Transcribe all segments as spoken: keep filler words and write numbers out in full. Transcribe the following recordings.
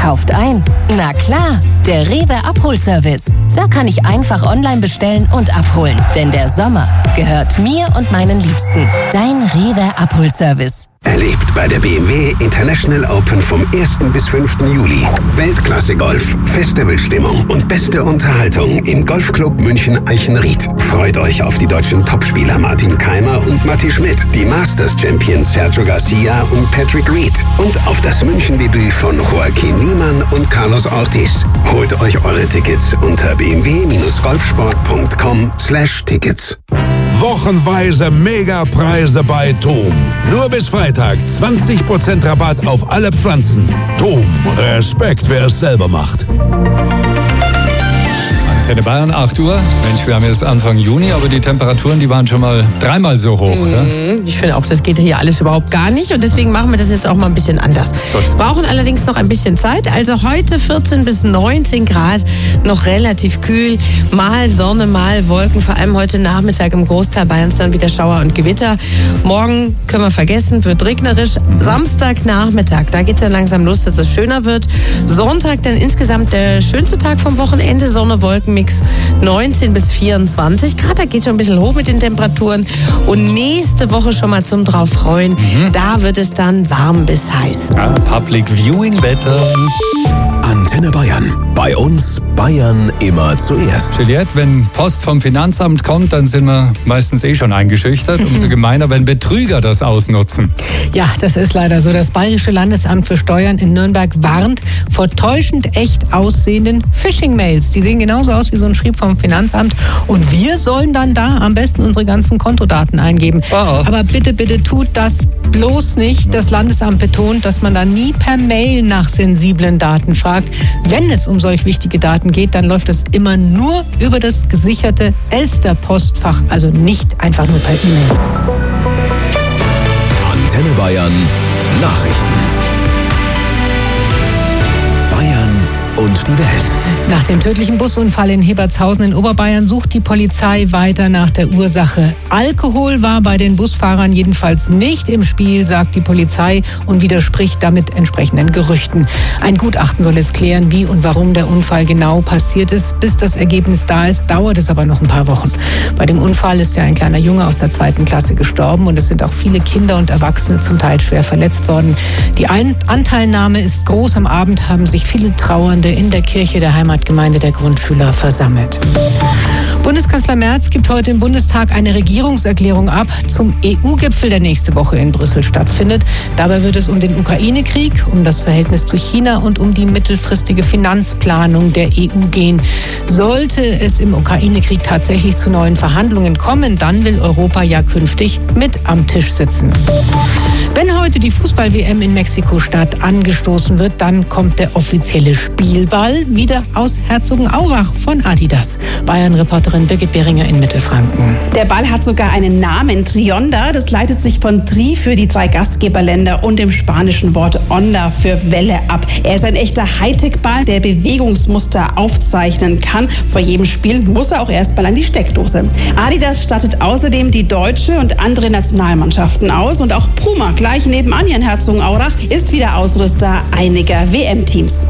Kauft ein? Na klar, der Rewe Abholservice. Da kann ich einfach online bestellen und abholen. Denn der Sommer gehört mir und meinen Liebsten. Dein Rewe Abholservice. Erlebt bei der B M W International Open vom ersten bis fünften Juli. Weltklasse Golf, Festivalstimmung und beste Unterhaltung im Golfclub München Eichenried. Freut euch auf die deutschen Topspieler Martin Keimer und Matti Schmidt, die Masters-Champions Sergio Garcia und Patrick Reed und auf das München-Debüt von Joaquin Niemann und Carlos Ortiz. Holt euch eure Tickets unter b m w golfsport punkt com slash tickets. Wochenweise Megapreise bei Thom. Nur bis Freitag zwanzig Prozent Rabatt auf alle Pflanzen. Thom, Respekt, wer es selber macht. Antenne Bayern, acht Uhr. Mensch, wir haben jetzt Anfang Juni, aber die Temperaturen, die waren schon mal dreimal so hoch, oder? Ich finde auch, das geht hier alles überhaupt gar nicht und deswegen machen wir das jetzt auch mal ein bisschen anders. Gut. Brauchen allerdings noch ein bisschen Zeit. Also heute vierzehn bis neunzehn Grad, noch relativ kühl. Mal Sonne, mal Wolken, vor allem heute Nachmittag im Großteil Bayerns dann wieder Schauer und Gewitter. Morgen können wir vergessen, wird regnerisch. Mhm. Samstagnachmittag, da geht es dann langsam los, dass es schöner wird. Sonntag dann insgesamt der schönste Tag vom Wochenende, Sonne, Wolken, Mix neunzehn bis vierundzwanzig Grad, da geht schon ein bisschen hoch mit den Temperaturen und nächste Woche schon mal zum drauf freuen, mhm. da wird es dann warm bis heiß. Ja, Public Viewing Wetter. Antenne Bayern. Bei uns Bayern immer zuerst. Juliette, wenn Post vom Finanzamt kommt, dann sind wir meistens eh schon eingeschüchtert. Umso gemeiner, wenn Betrüger das ausnutzen. Ja, das ist leider so. Das Bayerische Landesamt für Steuern in Nürnberg warnt vor täuschend echt aussehenden Phishing-Mails. Die sehen genauso aus wie so ein Schrieb vom Finanzamt. Und wir sollen dann da am besten unsere ganzen Kontodaten eingeben. Oh oh. Aber bitte, bitte tut das bloß nicht. Das Landesamt betont, dass man da nie per Mail nach sensiblen Daten fragt. Wenn es um solch wichtige Daten geht, dann läuft das immer nur über das gesicherte Elster-Postfach, also nicht einfach nur per E-Mail. Antenne Bayern Nachrichten. Bayern und die Welt. Nach dem tödlichen Busunfall in Hebertshausen in Oberbayern sucht die Polizei weiter nach der Ursache. Alkohol war bei den Busfahrern jedenfalls nicht im Spiel, sagt die Polizei und widerspricht damit entsprechenden Gerüchten. Ein Gutachten soll jetzt klären, wie und warum der Unfall genau passiert ist. Bis das Ergebnis da ist, dauert es aber noch ein paar Wochen. Bei dem Unfall ist ja ein kleiner Junge aus der zweiten Klasse gestorben und es sind auch viele Kinder und Erwachsene zum Teil schwer verletzt worden. Die Anteilnahme ist groß. Am Abend haben sich viele Trauernde in der Kirche der Heimatgemeinde der Grundschüler versammelt. Bundeskanzler Merz gibt heute im Bundestag eine Regierungserklärung ab zum E U-Gipfel, der nächste Woche in Brüssel stattfindet. Dabei wird es um den Ukraine-Krieg, um das Verhältnis zu China und um die mittelfristige Finanzplanung der E U gehen. Sollte es im Ukraine-Krieg tatsächlich zu neuen Verhandlungen kommen, dann will Europa ja künftig mit am Tisch sitzen. Wenn heute die Fußball-W M in Mexiko-Stadt angestoßen wird, dann kommt der offizielle Spielball wieder aus Herzogenaurach von Adidas. Bayern-Reporterin Birgit Behringer in Mittelfranken. Der Ball hat sogar einen Namen, Trionda. Das leitet sich von Tri für die drei Gastgeberländer und dem spanischen Wort Onda für Welle ab. Er ist ein echter Hightech-Ball, der Bewegungsmuster aufzeichnen kann. Vor jedem Spiel muss er auch erstmal an die Steckdose. Adidas stattet außerdem die deutsche und andere Nationalmannschaften aus und auch Puma, gleich nebenan hier in Herzogenaurach, ist wieder Ausrüster einiger W M-Teams.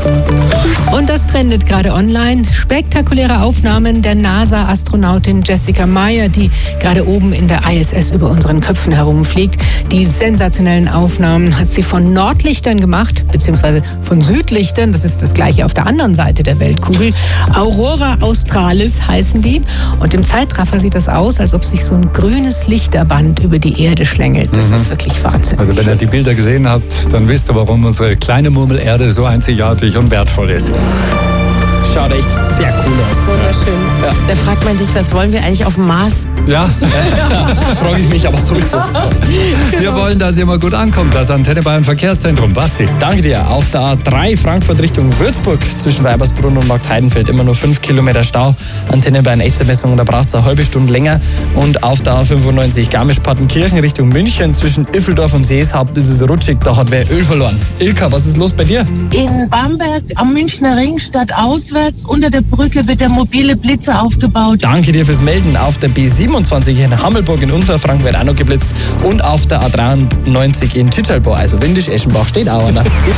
Und das trendet gerade online. Spektakuläre Aufnahmen der NASA-Astronautin Jessica Meyer, die gerade oben in der I S S über unseren Köpfen herumfliegt. Die sensationellen Aufnahmen hat sie von Nordlichtern gemacht, beziehungsweise von Südlichtern. Das ist das gleiche auf der anderen Seite der Weltkugel. Aurora Australis heißen die. Und im Zeitraffer sieht das aus, als ob sich so ein grünes Lichterband über die Erde schlängelt. Das mhm. ist wirklich Wahnsinn. Also wenn ihr die Bilder gesehen habt, dann wisst ihr, warum unsere kleine Murmelerde so einzigartig und wertvoll ist. Schaut echt sehr cool aus. Wunderschön. Ja. Da fragt man sich, was wollen wir eigentlich auf dem Mars? Ja, das frage ich mich aber sowieso. Wir wollen, dass ihr mal gut ankommt. Das Antenne Bayern Verkehrszentrum. Basti. Danke dir. Auf der A drei Frankfurt Richtung Würzburg zwischen Weibersbrunn und Marktheidenfeld immer nur fünf Kilometer Stau. Antenne Bayern Echtzeitmessung, da braucht es eine halbe Stunde länger. Und auf der A fünfundneunzig Garmisch-Partenkirchen Richtung München zwischen Iffeldorf und Seeshaupt ist es rutschig. Da hat wer Öl verloren. Ilka, was ist los bei dir? In Bamberg am Münchner Ring statt auswärts unter der Brücke wird der mobile Blitzer aufgebaut. Danke dir fürs Melden. Auf der B siebenundzwanzig in Hammelburg in Unterfranken wird auch noch geblitzt und auf der A dreiundneunzig in Tschitschalbau, also Windisch-Eschenbach, steht auch einer.